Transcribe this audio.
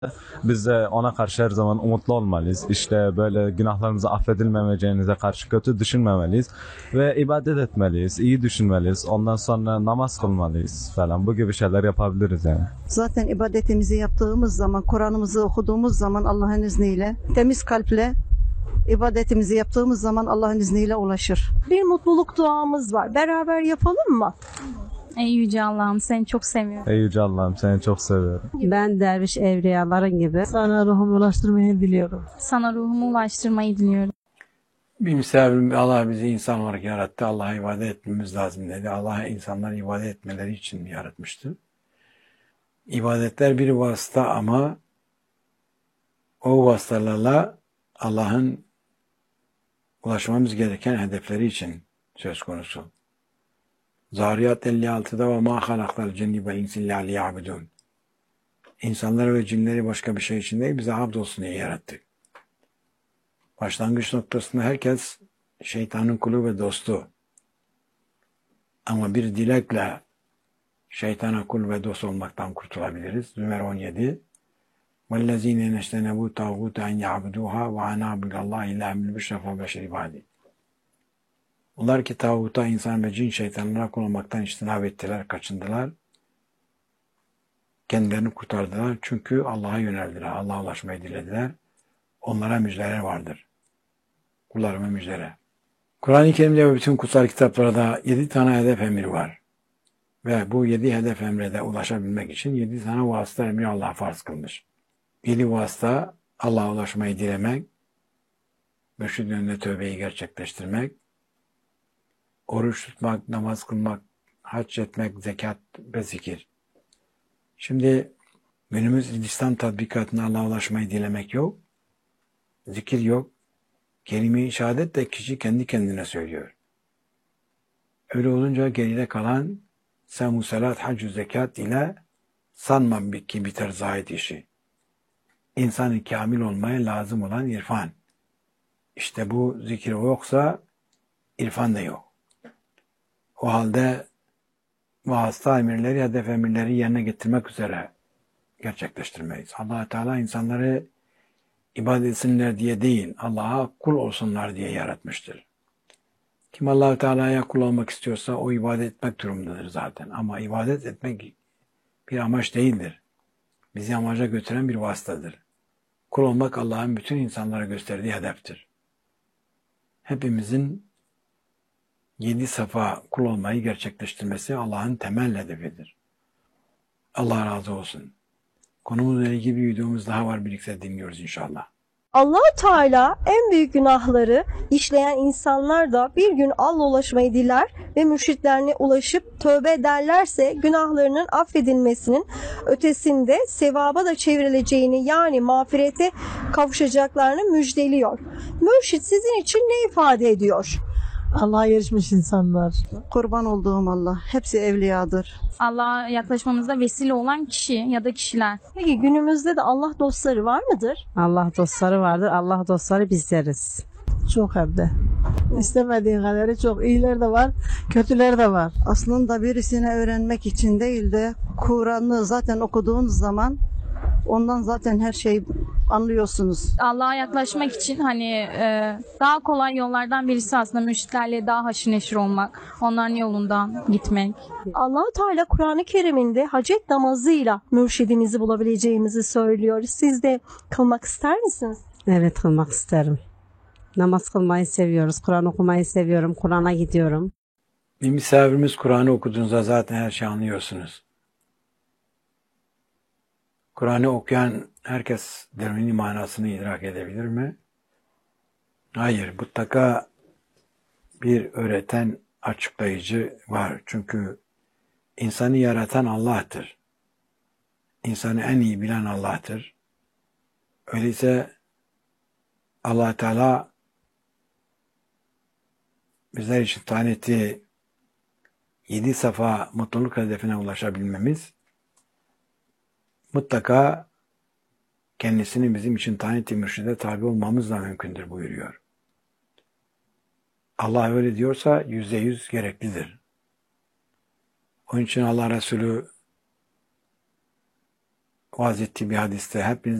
Biz de ona karşı her zaman umutlu olmalıyız. İşte böyle günahlarımızı affedilmemeyeceğinize karşı kötü düşünmemeliyiz. Ve ibadet etmeliyiz, iyi düşünmeliyiz. Ondan sonra namaz kılmalıyız falan. Bu gibi şeyler yapabiliriz yani. Zaten ibadetimizi yaptığımız zaman, Kur'an'ımızı okuduğumuz zaman Allah'ın izniyle, temiz kalple ibadetimizi yaptığımız zaman Allah'ın izniyle ulaşır. Bir mutluluk duamız var. Beraber yapalım mı? Ey Yüce Allah'ım seni çok seviyorum. Ey Yüce Allah'ım seni çok seviyorum. Ben derviş evliyaların gibi Sana ruhumu ulaştırmayı diliyorum. Sana ruhumu ulaştırmayı diliyorum. Bir misafirim Allah bizi insan olarak yarattı. Allah'a ibadet etmemiz lazım dedi. Allah insanları ibadet etmeleri için yaratmıştı. İbadetler bir vasıta ama o vasıtalarla Allah'ın ulaşmamız gereken hedefleri için söz konusu. Zariyat 56'da ve ma halaktal cenni vel insi illa liya'budun. İnsanları ve cinleri başka bir şey için değil, bize abd olsun diye yarattık. Başlangıç noktasında herkes şeytanın kulu ve dostu. Ama bir dilekle şeytana kul ve dost olmaktan kurtulabiliriz. Zümer 17. وَالَّذ۪ينَ نَشْتَنَبُوا تَغُوتَ اَنْ يَعْبُدُوهَا وَعَنَابِلَ اللّٰهِ اِلَّا مِلْبِشْرَفَ بَشَرِ ibadi. Onlar ki tağuta, insan ve cin şeytanlara kul olmaktan içtinab ettiler, kaçındılar. Kendilerini kurtardılar. Çünkü Allah'a yöneldiler. Allah'a ulaşmayı dilediler. Onlara müjdeler vardır. Kullarıma müjdele. Kur'an-ı Kerim'de ve bütün kutsal kitaplarda 7 tane hedef emri var. Ve bu 7 hedef emre de ulaşabilmek için 7 tane vasıta emri Allah farz kılmış. Biri vasıta Allah'a ulaşmayı dilemek, mürşid önünde tövbeyi gerçekleştirmek, oruç tutmak, namaz kılmak, hac etmek, zekat ve zikir. Şimdi günümüz İslam tatbikatına Allah'a ulaşmayı dilemek yok, zikir yok, kelime-i şehadet de kişi kendi kendine söylüyor. Öyle olunca geride kalan sevmu salat, hac, zekat ile sanmam ki biter zahid işi. İnsan-ı kamil olmaya lazım olan irfan. İşte bu zikir yoksa irfan da yok. O halde vasıta emirleri, hedef emirleri yerine getirmek üzere gerçekleştirmeyiz. Allah Teala insanları ibadet etsinler diye değil, Allah'a kul olsunlar diye yaratmıştır. Kim Allah Teala'ya kul olmak istiyorsa o ibadet etmek durumundadır zaten. Ama ibadet etmek bir amaç değildir. Bizi amaca götüren bir vasıtadır. Kul olmak Allah'ın bütün insanlara gösterdiği hedeftir. Hepimizin 7 safa kul olmayı gerçekleştirmesi Allah'ın temel hedefidir. Allah razı olsun. Konumuzla ilgili bir videomuz daha var, birlikte dinliyoruz inşallah. Allah Teala en büyük günahları işleyen insanlar da bir gün Allah'a ulaşmayı diler ve mürşitlerine ulaşıp tövbe ederlerse günahlarının affedilmesinin ötesinde sevaba da çevrileceğini, yani mağfirete kavuşacaklarını müjdeliyor. Mürşit sizin için ne ifade ediyor? Allah'a erişmiş insanlar. Kurban olduğum Allah, hepsi evliyadır. Allah'a yaklaşmamıza vesile olan kişi ya da kişiler. Peki günümüzde de Allah dostları var mıdır? Allah dostları vardır. Allah dostları bizleriz. Çok hem de. İstemediğin kadarı çok. İyiler de var, kötüler de var. Aslında birisini öğrenmek için değil de Kur'an'ı zaten okuduğunuz zaman ondan zaten her şeyi anlıyorsunuz. Allah'a yaklaşmak için daha kolay yollardan birisi aslında mürşitlerle daha haşır neşir olmak. Onların yolundan gitmek. Allah Teala Kur'an-ı Kerim'inde hacet namazıyla mürşidimizi bulabileceğimizi söylüyor. Siz de kılmak ister misiniz? Evet, kılmak isterim. Namaz kılmayı seviyoruz. Kur'an okumayı seviyorum. Kur'an'a gidiyorum. Bir misafirimiz Kur'an'ı okuduğunuzda zaten her şeyi anlıyorsunuz. Kur'an'ı okuyan herkes derin manasını idrak edebilir mi? Hayır, mutlaka bir öğreten, açıklayıcı var. Çünkü insanı yaratan Allah'tır. İnsanı en iyi bilen Allah'tır. Öyleyse Allah Teala bizler için tayin ettiği 7 safa mutluluk hedefine ulaşabilmemiz mutlaka kendisini bizim için tayin ettiği mürşide tabi olmamızla mümkündür buyuruyor. Allah öyle diyorsa %100 gereklidir. Onun için Allah Resulü vaaz ettiği bir hadiste hepiniz